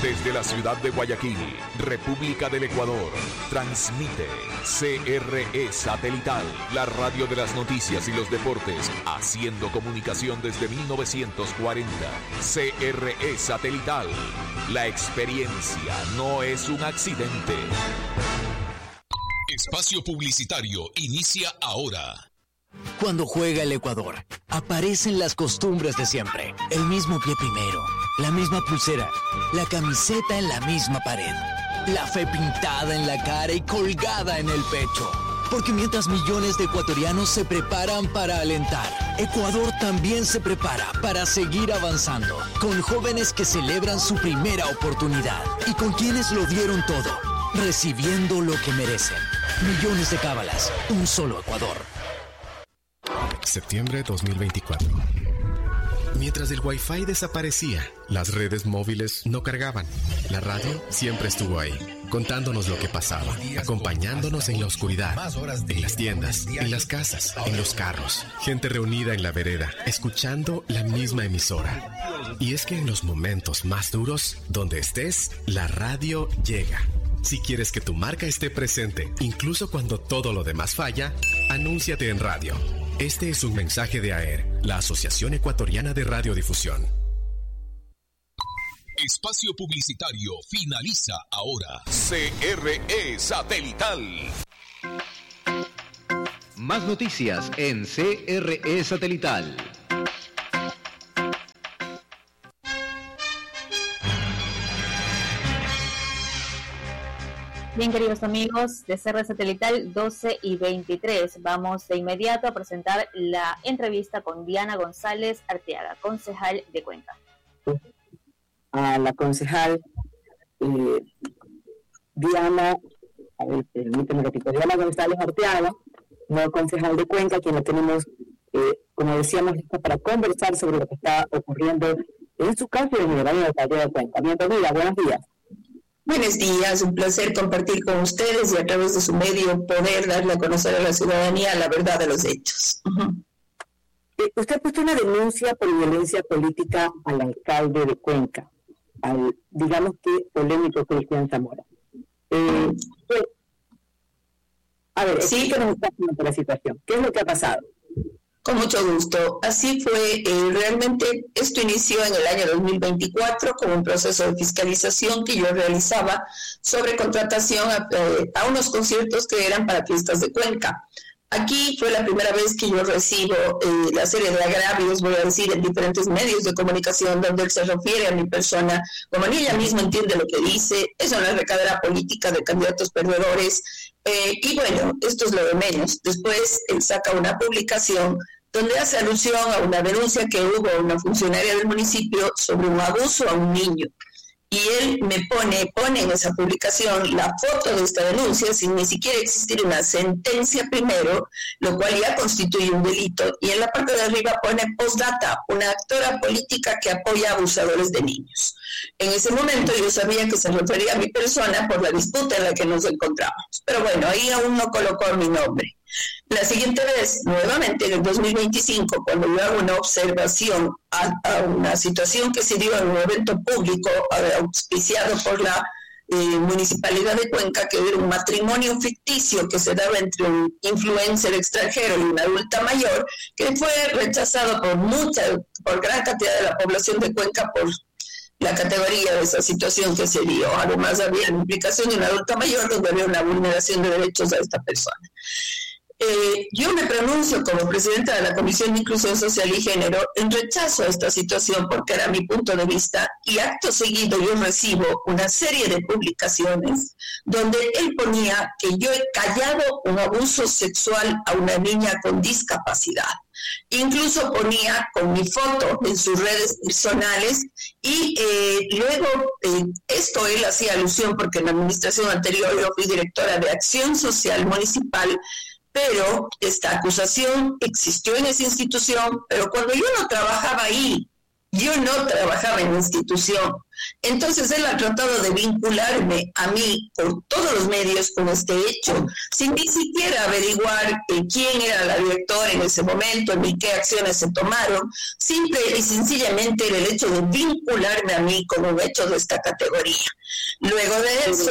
Desde la ciudad de Guayaquil, República del Ecuador, transmite CRE Satelital, la radio de las noticias y los deportes, haciendo comunicación desde 1940. CRE Satelital, la experiencia no es un accidente. Espacio publicitario inicia ahora. Cuando juega el Ecuador, aparecen las costumbres de siempre. El mismo pie primero, la misma pulsera, la camiseta en la misma pared, la fe pintada en la cara y colgada en el pecho. Porque mientras millones de ecuatorianos se preparan para alentar, Ecuador también se prepara para seguir avanzando, con jóvenes que celebran su primera oportunidad y con quienes lo dieron todo, recibiendo lo que merecen. Millones de cábalas, un solo Ecuador. Septiembre 2024. Mientras el Wi-Fi desaparecía, las redes móviles no cargaban. La radio siempre estuvo ahí, contándonos lo que pasaba, acompañándonos en la oscuridad, en las tiendas, en las casas, en los carros. Gente reunida en la vereda, escuchando la misma emisora. Y es que en los momentos más duros, donde estés, la radio llega. Si quieres que tu marca esté presente, incluso cuando todo lo demás falla, anúnciate en radio. Este es un mensaje de AER, la Asociación Ecuatoriana de Radiodifusión. Espacio publicitario finaliza ahora. CRE Satelital. Más noticias en CRE Satelital. Bien, queridos amigos de CRE Satelital 12 y 23, vamos de inmediato a presentar la entrevista con Diana González Arteaga, concejal de Cuenca. A la concejal Diana, permíteme repito, Diana González Arteaga, no concejal de Cuenca, quien la tenemos, como decíamos, lista para conversar sobre lo que está ocurriendo en su caso y en el área de Cuenca. Bienvenida, buenos días. Buenos días, un placer compartir con ustedes y a través de su medio poder darle a conocer a la ciudadanía la verdad de los hechos. Usted ha puesto una denuncia por violencia política al alcalde de Cuenca, al, digamos que, polémico Cristian Zamora. A ver, sí, que nos está haciendo la situación. ¿Qué es lo que ha pasado? Con mucho gusto. Así fue, realmente esto inició en el año 2024 con un proceso de fiscalización que yo realizaba sobre contratación a unos conciertos que eran para fiestas de Cuenca. Aquí fue la primera vez que yo recibo la serie de agravios, voy a decir, en diferentes medios de comunicación donde él se refiere a mi persona, como ni ella misma entiende lo que dice, es una recadera política de candidatos perdedores, y bueno, esto es lo de menos. Después él saca una publicación donde hace alusión a una denuncia que hubo a una funcionaria del municipio sobre un abuso a un niño. Y él me pone en esa publicación la foto de esta denuncia sin ni siquiera existir una sentencia primero, lo cual ya constituye un delito. Y en la parte de arriba pone postdata, una actora política que apoya a abusadores de niños. En ese momento yo sabía que se refería a mi persona por la disputa en la que nos encontramos. Pero bueno, ahí aún no colocó mi nombre. La siguiente vez, nuevamente en el 2025, cuando yo hago una observación a una situación que se dio en un evento público auspiciado por la Municipalidad de Cuenca, que era un matrimonio ficticio que se daba entre un influencer extranjero y una adulta mayor, que fue rechazado por gran cantidad de la población de Cuenca por la categoría de esa situación que se dio. Además había la implicación de una adulta mayor donde había una vulneración de derechos a esta persona. Yo me pronuncio como presidenta de la Comisión de Inclusión Social y Género en rechazo a esta situación porque era mi punto de vista, y acto seguido yo recibo una serie de publicaciones donde él ponía que yo he callado un abuso sexual a una niña con discapacidad. Incluso ponía con mi foto en sus redes personales y luego esto él hacía alusión porque en la administración anterior yo fui directora de Acción Social Municipal, pero esta acusación existió en esa institución, pero cuando yo no trabajaba ahí, yo no trabajaba en la institución, Entonces él ha tratado de vincularme a mí por todos los medios con este hecho, sin ni siquiera averiguar quién era la directora en ese momento, ni qué acciones se tomaron, simple y sencillamente el hecho de vincularme a mí con un hecho de esta categoría. Luego de eso,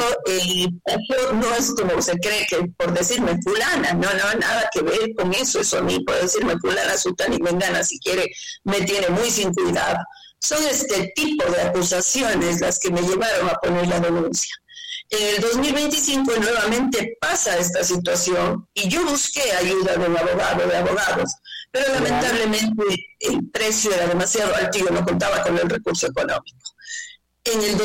no es como se cree que por decirme fulana, no, nada que ver con eso a mí, por decirme fulana, sultana y mengana, si quiere, me tiene muy sin cuidado. Son este tipo de acusaciones las que me llevaron a poner la denuncia. En el 2025 nuevamente pasa esta situación y yo busqué ayuda de un abogado, de abogados, pero lamentablemente el precio era demasiado alto y yo no contaba con el recurso económico. En el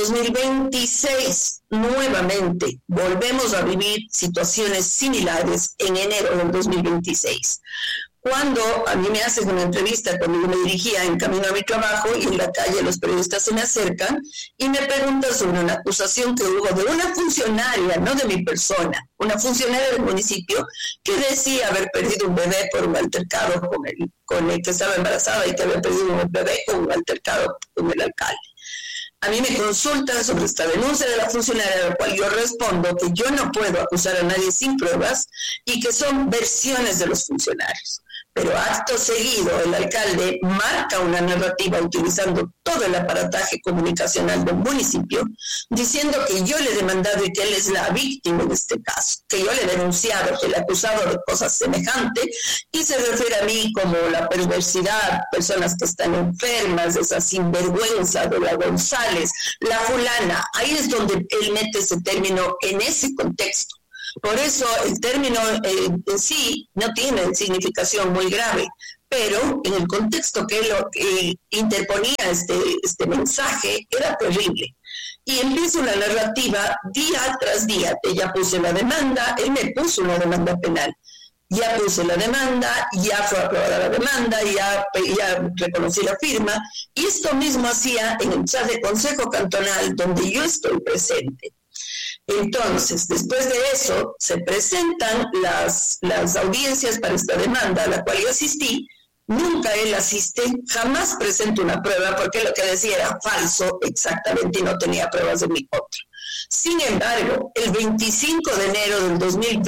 2026 nuevamente volvemos a vivir situaciones similares en enero del 2026. Cuando a mí me hacen una entrevista cuando yo me dirigía en camino a mi trabajo y en la calle los periodistas se me acercan y me preguntan sobre una acusación que hubo de una funcionaria, no de mi persona, una funcionaria del municipio que decía haber perdido un bebé por un altercado con el que estaba embarazada y que había perdido un bebé con un altercado con el alcalde. A mí me consultan sobre esta denuncia de la funcionaria, a la cual yo respondo que yo no puedo acusar a nadie sin pruebas y que son versiones de los funcionarios. Pero acto seguido el alcalde marca una narrativa utilizando todo el aparataje comunicacional del municipio, diciendo que yo le he demandado y que él es la víctima en este caso, que yo le he denunciado, que le he acusado de cosas semejantes, y se refiere a mí como la perversidad, personas que están enfermas, esa sinvergüenza de la González, la fulana. Ahí es donde él mete ese término en ese contexto. Por eso el término en sí no tiene significación muy grave, pero en el contexto que él interponía este mensaje era terrible. Y empieza una narrativa día tras día. Ya puse la demanda, él me puso una demanda penal. Ya puse la demanda, ya fue aprobada la demanda, ya reconocí la firma. Y esto mismo hacía en el chat de Consejo Cantonal, donde yo estoy presente. Entonces, después de eso, se presentan las audiencias para esta demanda, a la cual yo asistí. Nunca él asiste, jamás presento una prueba, porque lo que decía era falso exactamente y no tenía pruebas de mi contra. Sin embargo, el 25 de enero del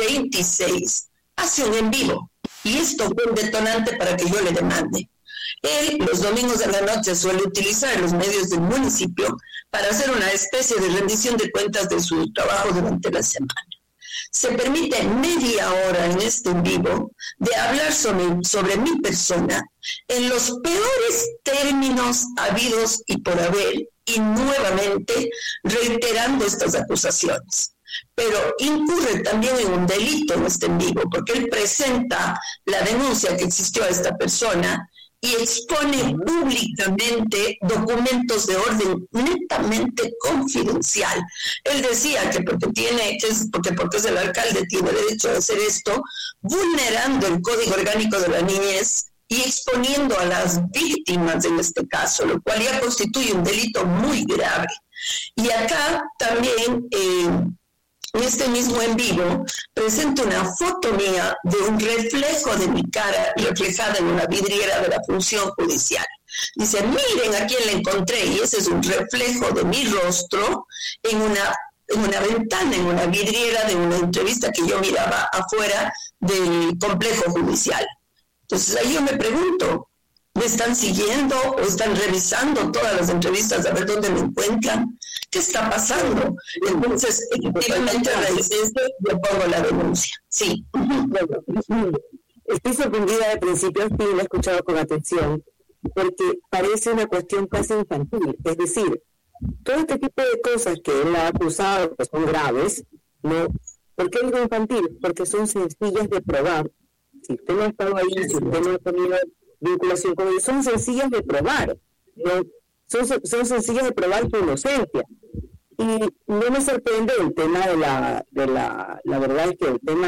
2026 hace un en vivo, y esto fue un detonante para que yo le demande. Él, los domingos de la noche, suele utilizar los medios del municipio para hacer una especie de rendición de cuentas de su trabajo durante la semana. Se permite media hora en este en vivo de hablar sobre mi persona en los peores términos habidos y por haber, y nuevamente reiterando estas acusaciones. Pero incurre también en un delito en este en vivo, porque él presenta la denuncia que existió a esta persona y expone públicamente documentos de orden netamente confidencial. Él decía que porque es el alcalde, tiene derecho a hacer esto, vulnerando el Código Orgánico de la Niñez y exponiendo a las víctimas en este caso, lo cual ya constituye un delito muy grave. Y acá también en este mismo en vivo, presento una foto mía de un reflejo de mi cara reflejada en una vidriera de la función judicial. Dice, miren a quién le encontré, y ese es un reflejo de mi rostro en una ventana, en una vidriera de una entrevista que yo miraba afuera del complejo judicial. Entonces ahí yo me pregunto, ¿me están siguiendo o están revisando todas las entrevistas a ver dónde me encuentran? ¿Qué está pasando? Entonces, efectivamente, a raíz de esto, yo pongo la denuncia. Sí. Bueno, estoy sorprendida de principio a fin, la he escuchado con atención, porque parece una cuestión casi infantil. Es decir, todo este tipo de cosas que él ha acusado, que son graves, ¿no? ¿Por qué digo infantil? Porque son sencillas de probar. Si usted no ha estado ahí, si usted no ha tenido vinculación con ellos, son sencillas de probar, ¿no? Son sencillas de probar su inocencia. Y no me sorprende el tema la verdad es que el tema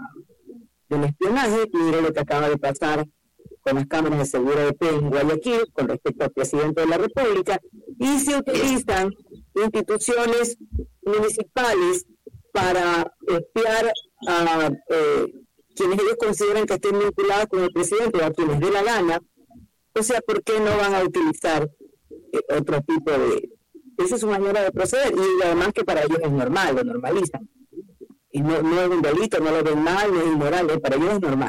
del espionaje, mire lo que acaba de pasar con las cámaras de seguridad en Guayaquil con respecto al presidente de la República, y se utilizan instituciones municipales para espiar a quienes ellos consideran que estén vinculados con el presidente o a quienes dé la gana. O sea, ¿por qué no van a utilizar otro tipo esa es su manera de proceder, y además que para ellos es normal, lo normalizan. Y no es un delito, no lo ven mal, no es inmoral, para ellos es normal.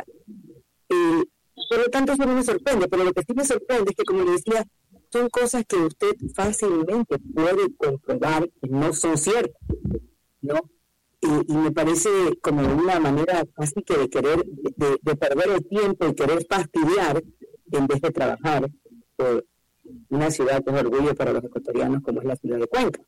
Por lo tanto, eso no me sorprende, pero lo que sí me sorprende es que, como le decía, son cosas que usted fácilmente puede comprobar que no son ciertas, ¿no? Y me parece como una manera casi que de querer, de perder el tiempo y querer fastidiar en vez de trabajar por una ciudad que es orgullo para los ecuatorianos como es la ciudad de Cuenca.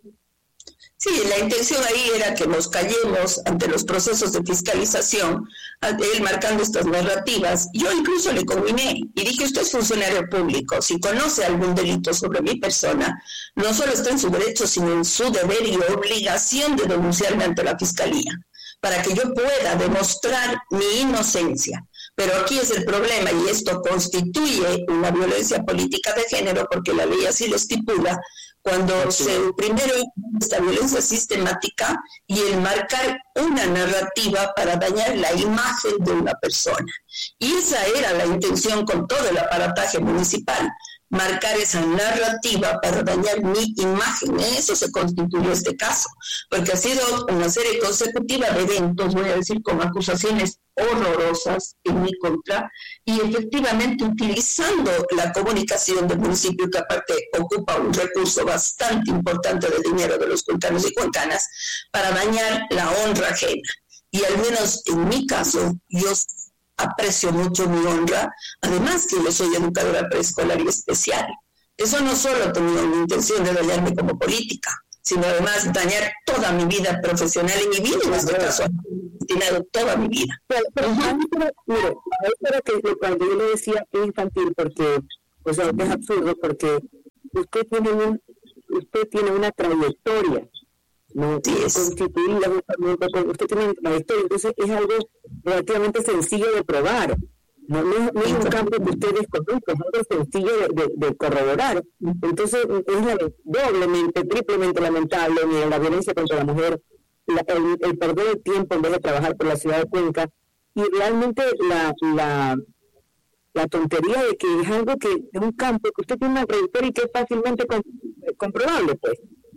Sí, la intención ahí era que nos callemos ante los procesos de fiscalización, él marcando estas narrativas. Yo incluso le conminé y dije, usted es funcionario público, si conoce algún delito sobre mi persona, no solo está en su derecho, sino en su deber y obligación de denunciarme ante la fiscalía, para que yo pueda demostrar mi inocencia. Pero aquí es el problema, y esto constituye una violencia política de género, porque la ley así lo estipula, cuando primero esta violencia sistemática y el marcar una narrativa para dañar la imagen de una persona. Y esa era la intención con todo el aparataje municipal, marcar esa narrativa para dañar mi imagen. En eso se constituyó este caso, porque ha sido una serie consecutiva de eventos, voy a decir, con acusaciones horrorosas en mi contra, y efectivamente utilizando la comunicación del municipio, que aparte ocupa un recurso bastante importante de dinero de los cuencanos y cuencanas, para dañar la honra ajena. Y al menos en mi caso, yo aprecio mucho mi honra, además que yo soy educadora preescolar y especial. Eso no solo tenía una intención de dañarme como política, sino además dañar toda mi vida profesional y mi vida, en este caso, destinado toda mi vida. Pero mire, ahora que cuando yo le decía que es infantil, porque, o sea, que es absurdo, porque usted tiene una trayectoria, no constituida justamente, usted tiene una trayectoria, entonces es algo relativamente sencillo de probar. No es un campo que usted desconoce, es algo sencillo de corroborar. Entonces es doblemente, triplemente lamentable la violencia contra la mujer, el perder el tiempo en vez de trabajar por la ciudad de Cuenca, y realmente la tontería de que es algo que es un campo que usted tiene una trayectoria y que es fácilmente comprobable, pues.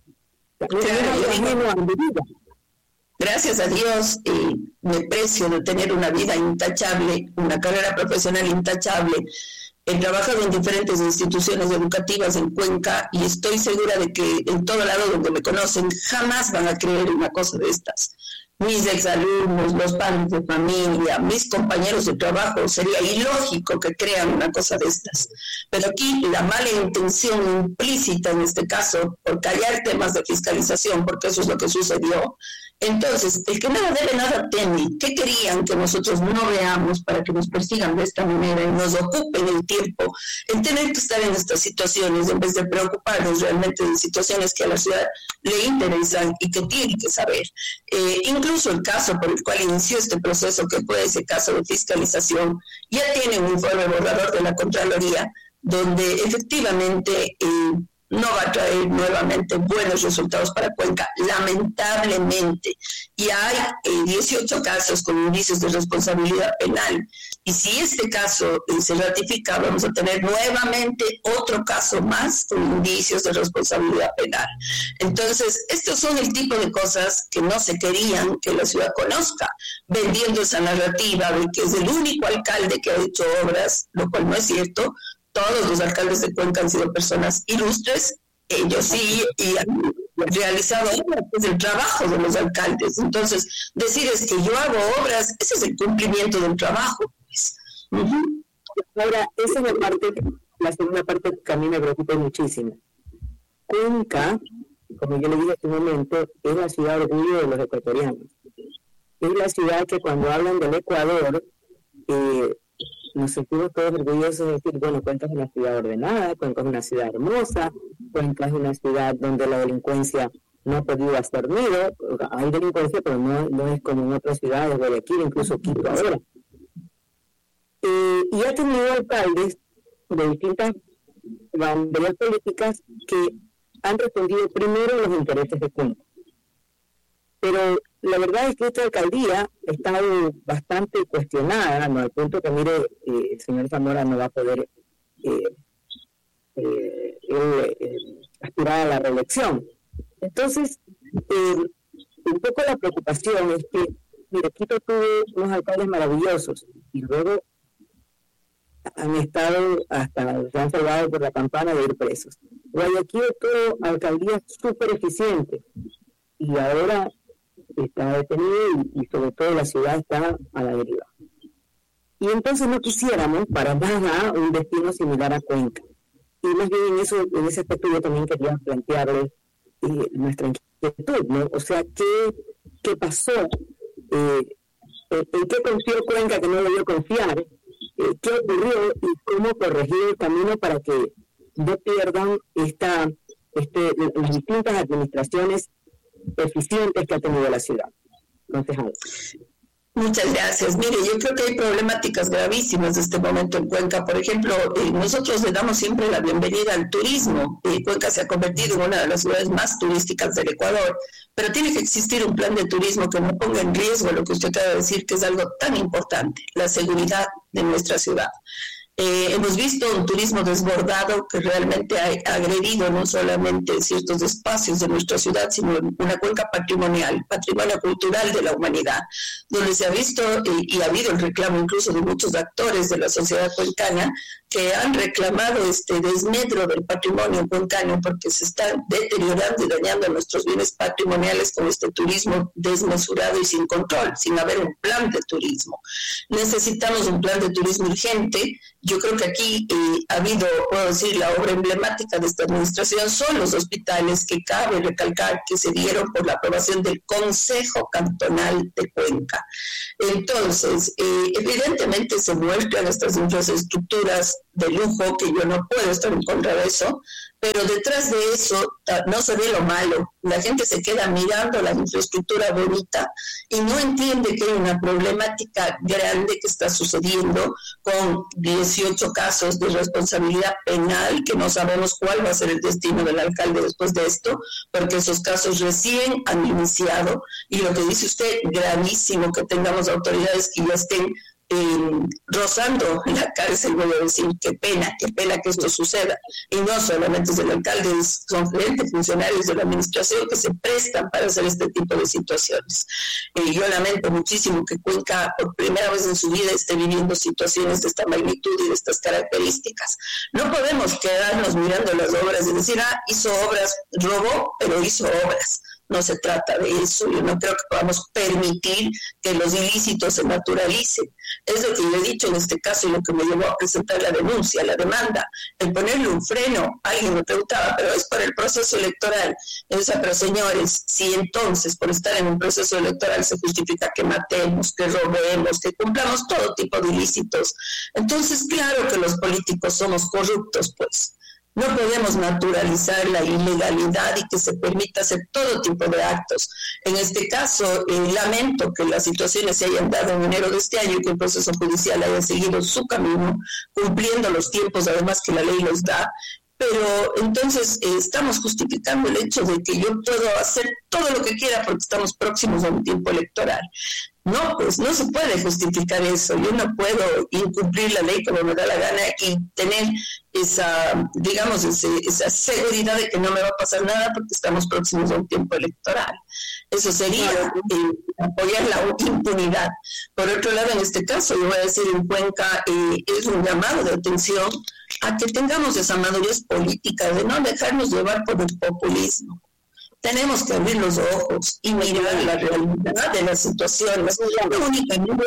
Gracias a Dios, me precio de tener una vida intachable, una carrera profesional intachable. He trabajado en diferentes instituciones educativas en Cuenca y estoy segura de que en todo lado donde me conocen jamás van a creer una cosa de estas. Mis exalumnos, los padres de familia, mis compañeros de trabajo, sería ilógico que crean una cosa de estas. Pero aquí la mala intención implícita en este caso, por callar temas de fiscalización, porque eso es lo que sucedió. Entonces, el que nada debe, nada teme. ¿Qué querían que nosotros no veamos para que nos persigan de esta manera y nos ocupen el tiempo en tener que estar en estas situaciones en vez de preocuparnos realmente de situaciones que a la ciudad le interesan y que tiene que saber? Incluso el caso por el cual inició este proceso, que fue ese caso de fiscalización, ya tiene un informe borrador de la Contraloría donde efectivamente no va a traer nuevamente buenos resultados para Cuenca, lamentablemente. Y hay 18 casos con indicios de responsabilidad penal. Y si este caso se ratifica, vamos a tener nuevamente otro caso más con indicios de responsabilidad penal. Entonces, estos son el tipo de cosas que no se querían que la ciudad conozca, vendiendo esa narrativa de que es el único alcalde que ha hecho obras, lo cual no es cierto. Todos los alcaldes de Cuenca han sido personas ilustres, ellos sí, y han realizado obras, es el trabajo de los alcaldes. Entonces, decir es que yo hago obras, ese es el cumplimiento del trabajo. Pues. Uh-huh. Ahora, esa es la segunda parte que a mí me preocupa muchísimo. Cuenca, como yo le dije hace un momento, es la ciudad orgullo de los ecuatorianos. Es la ciudad que cuando hablan del Ecuador, nos sentimos todos orgullosos de decir, bueno, Cuenca es una ciudad ordenada, Cuenca es una ciudad hermosa, Cuenca es una ciudad donde la delincuencia no ha podido hacer nido. Hay delincuencia, pero no es como en otras ciudades, Guayaquil, incluso Quito ahora. Y ha tenido alcaldes de distintas banderas políticas que han respondido primero a los intereses de Cuenca. Pero la verdad es que esta alcaldía ha estado bastante cuestionada, ¿no? Al punto que, mire, el señor Zamora no va a poder aspirar a la reelección. Entonces, un poco la preocupación es que, mira, Quito tuvo unos alcaldes maravillosos y luego han estado se han salvado por la campana de ir presos. Guayaquil tuvo alcaldías súper eficientes y ahora está detenido y sobre todo la ciudad está a la deriva. Y entonces no quisiéramos para nada un destino similar a Cuenca. Y más bien en ese aspecto yo también quería plantearle nuestra inquietud, ¿no? O sea, ¿qué pasó? ¿En qué confió Cuenca que no debió confiar? ¿Qué ocurrió y cómo corregir el camino para que no pierdan las distintas administraciones eficientes que ha tenido la ciudad? Concejal. Muchas gracias. Mire, yo creo que hay problemáticas gravísimas de este momento en Cuenca. Por ejemplo, nosotros le damos siempre la bienvenida al turismo. Cuenca se ha convertido en una de las ciudades más turísticas del Ecuador, pero tiene que existir un plan de turismo que no ponga en riesgo lo que usted acaba de decir, que es algo tan importante, la seguridad de nuestra ciudad. Hemos visto un turismo desbordado que realmente ha agredido no solamente ciertos espacios de nuestra ciudad, sino una cuenca patrimonial, patrimonio cultural de la humanidad, donde se ha visto y ha habido el reclamo incluso de muchos actores de la sociedad cuencana que han reclamado este desmedro del patrimonio cuencano porque se están deteriorando y dañando nuestros bienes patrimoniales con este turismo desmesurado y sin control, sin haber un plan de turismo. Necesitamos un plan de turismo urgente. Yo creo que aquí ha habido, puedo decir, la obra emblemática de esta administración son los hospitales que cabe recalcar que se dieron por la aprobación del Consejo Cantonal de Cuenca. Entonces, evidentemente se muestran estas infraestructuras de lujo, que yo no puedo estar en contra de eso, pero detrás de eso no se ve lo malo. La gente se queda mirando la infraestructura bonita y no entiende que hay una problemática grande que está sucediendo con 18 casos de responsabilidad penal, que no sabemos cuál va a ser el destino del alcalde después de esto, porque esos casos recién han iniciado, y lo que dice usted, gravísimo que tengamos autoridades que ya estén rozando la cárcel. Voy a decir, qué pena que esto suceda, y no solamente es del alcalde, son gerentes, funcionarios de la administración que se prestan para hacer este tipo de situaciones. Yo lamento muchísimo que Cuenca por primera vez en su vida esté viviendo situaciones de esta magnitud y de estas características. No podemos quedarnos mirando las obras y decir, hizo obras, robó, pero hizo obras. No se trata de eso. Yo no creo que podamos permitir que los ilícitos se naturalicen. Es lo que yo he dicho en este caso y lo que me llevó a presentar la denuncia, la demanda, el ponerle un freno. Alguien me preguntaba, pero es para el proceso electoral. Pero señores, si entonces por estar en un proceso electoral se justifica que matemos, que robemos, que cumplamos todo tipo de ilícitos, entonces claro que los políticos somos corruptos, pues. No podemos naturalizar la ilegalidad y que se permita hacer todo tipo de actos. En este caso, lamento que las situaciones se hayan dado en enero de este año y que el proceso judicial haya seguido su camino, cumpliendo los tiempos además que la ley los da. Pero entonces estamos justificando el hecho de que yo puedo hacer todo lo que quiera porque estamos próximos a un tiempo electoral. No, pues no se puede justificar eso. Yo no puedo incumplir la ley como me da la gana y tener esa, digamos, esa seguridad de que no me va a pasar nada porque estamos próximos a un tiempo electoral. Eso sería apoyar la impunidad. Por otro lado, en este caso, yo voy a decir, en Cuenca es un llamado de atención a que tengamos esa madurez política de no dejarnos llevar por el populismo. Tenemos que abrir los ojos y mirar la realidad de la situación. No únicamente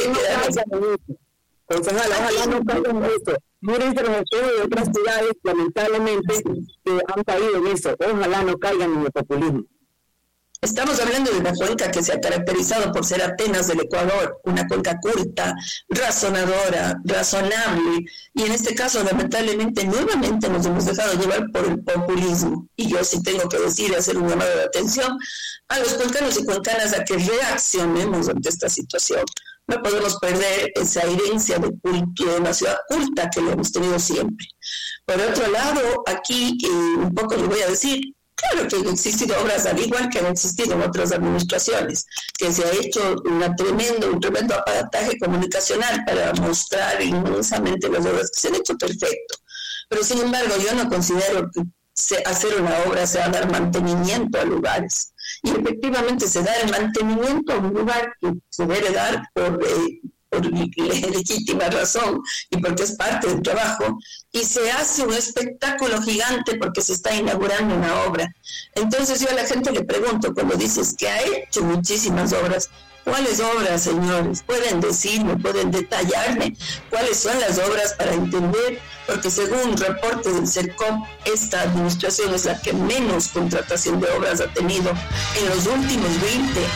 ojalá no caigan en eso. Miren, sobre todo de otras ciudades, lamentablemente, que han caído en eso. Ojalá no caigan en el populismo. Estamos hablando de una cuenca que se ha caracterizado por ser Atenas del Ecuador, una cuenca culta, razonadora, razonable, y en este caso, lamentablemente, nuevamente nos hemos dejado llevar por el populismo. Y yo sí tengo que decir, hacer un llamado de atención a los cuencanos y cuencanas a que reaccionemos ante esta situación. No podemos perder esa herencia de una ciudad culta que lo hemos tenido siempre. Por otro lado, aquí un poco les voy a decir, claro que han existido obras al igual que han existido en otras administraciones, que se ha hecho un tremendo aparataje comunicacional para mostrar inmensamente las obras que se han hecho perfecto. Pero sin embargo, yo no considero que hacer una obra, se va a dar mantenimiento a lugares. Y efectivamente se da el mantenimiento a un lugar que se debe dar por legítima razón y porque es parte del trabajo, y se hace un espectáculo gigante porque se está inaugurando una obra. Entonces yo a la gente le pregunto, cuando dices que ha hecho muchísimas obras, ¿cuáles obras, señores? Pueden decirme, pueden detallarme cuáles son las obras para entender, porque según un reporte del CERCOP, esta administración es la que menos contratación de obras ha tenido en los últimos 20